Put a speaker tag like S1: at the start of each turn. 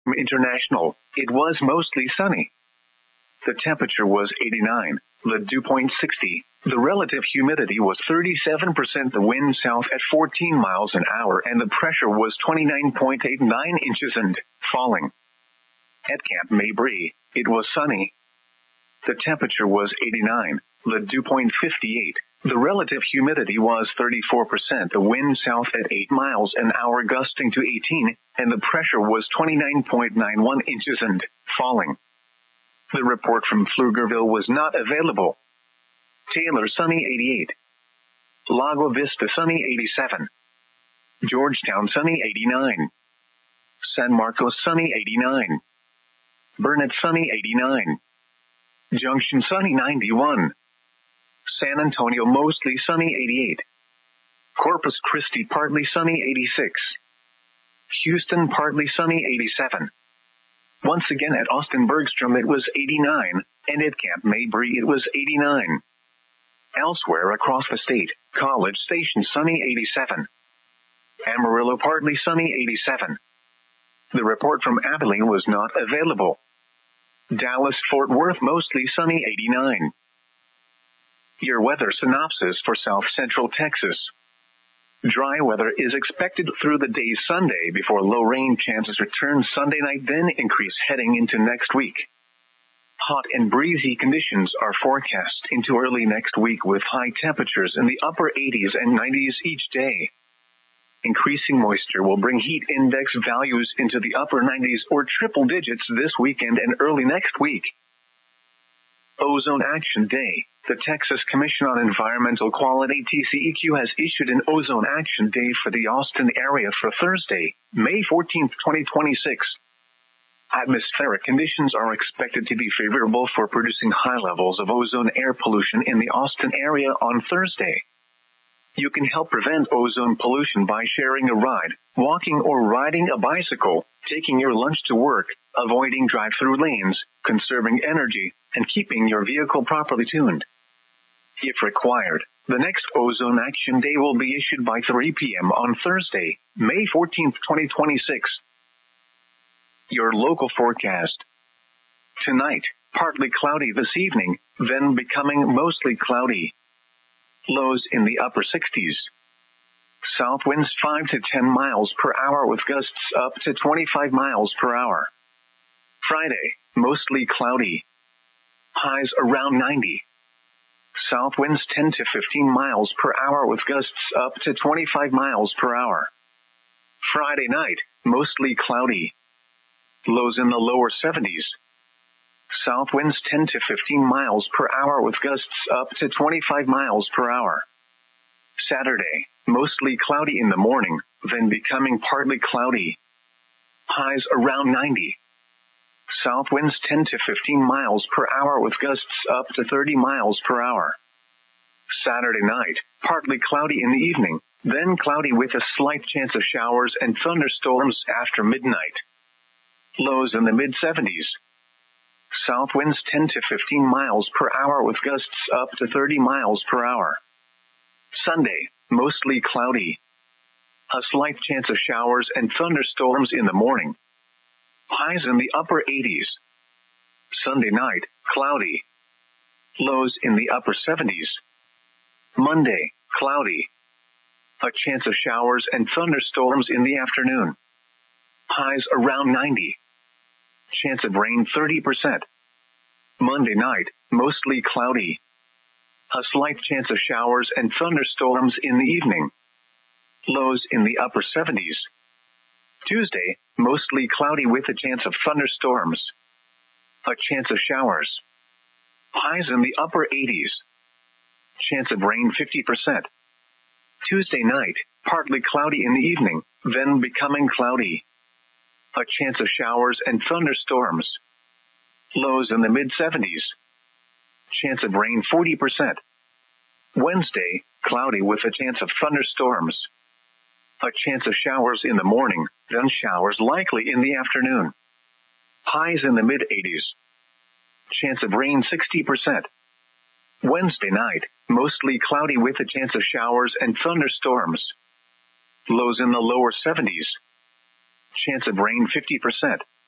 S1: International, it was mostly sunny. The temperature was 89, the dew point 60. The relative humidity was 37%, the wind south at 14 miles an hour, and the pressure was 29.89 inches and falling. At Camp Mabry, it was sunny. The temperature was 89, the dew point 58. The relative humidity was 34%, the wind south at 8 miles an hour gusting to 18, and the pressure was 29.91 inches and falling. The report from Pflugerville was not available. Taylor sunny 88. Lago Vista sunny 87. Georgetown sunny 89. San Marcos sunny 89. Burnett sunny 89. Junction sunny 91. San Antonio mostly sunny 88. Corpus Christi partly sunny 86. Houston partly sunny 87. Once again at Austin Bergstrom it was 89, and at Camp Mabry it was 89. Elsewhere across the state, College Station sunny 87. Amarillo partly sunny 87. The report from Abilene was not available. Dallas-Fort Worth mostly sunny 89. Your weather synopsis for South Central Texas. Dry weather is expected through the day Sunday before low rain chances return Sunday night, then increase heading into next week. Hot and breezy conditions are forecast into early next week with high temperatures in the upper 80s and 90s each day. Increasing moisture will bring heat index values into the upper 90s or triple digits this weekend and early next week. Ozone Action Day. The Texas Commission on Environmental Quality TCEQ has issued an Ozone Action Day for the Austin area for Thursday, May 14, 2026. Atmospheric conditions are expected to be favorable for producing high levels of ozone air pollution in the Austin area on Thursday. You can help prevent ozone pollution by sharing a ride, walking or riding a bicycle, taking your lunch to work, avoiding drive-through lanes, conserving energy, and keeping your vehicle properly tuned. If required, the next Ozone Action Day will be issued by 3 p.m. on Thursday, May 14, 2026. Your local forecast. Tonight, partly cloudy this evening, then becoming mostly cloudy. Lows in the upper 60s. South winds 5 to 10 miles per hour with gusts up to 25 miles per hour. Friday, mostly cloudy. Highs around 90. South winds 10 to 15 miles per hour with gusts up to 25 miles per hour. Friday night, mostly cloudy. Lows in the lower 70s. South winds 10 to 15 miles per hour with gusts up to 25 miles per hour. Saturday, mostly cloudy in the morning, then becoming partly cloudy. Highs around 90. South winds 10 to 15 miles per hour with gusts up to 30 miles per hour. Saturday night, partly cloudy in the evening, then cloudy with a slight chance of showers and thunderstorms after midnight. Lows in the mid-70s. South winds 10 to 15 miles per hour with gusts up to 30 miles per hour. Sunday, mostly cloudy. A slight chance of showers and thunderstorms in the morning. Highs in the upper 80s. Sunday night, cloudy. Lows in the upper 70s. Monday, cloudy. A chance of showers and thunderstorms in the afternoon. Highs around 90. Chance of rain 30%. Monday night, mostly cloudy. A slight chance of showers and thunderstorms in the evening. Lows in the upper 70s. Tuesday, mostly cloudy with a chance of thunderstorms. A chance of showers. Highs in the upper 80s. Chance of rain 50%. Tuesday night, partly cloudy in the evening, then becoming cloudy. A chance of showers and thunderstorms. Lows in the mid-70s. Chance of rain 40%. Wednesday, cloudy with a chance of thunderstorms. A chance of showers in the morning, then showers likely in the afternoon. Highs in the mid-80s. Chance of rain 60%. Wednesday night, mostly cloudy with a chance of showers and thunderstorms. Lows in the lower 70s. Chance of rain 50%.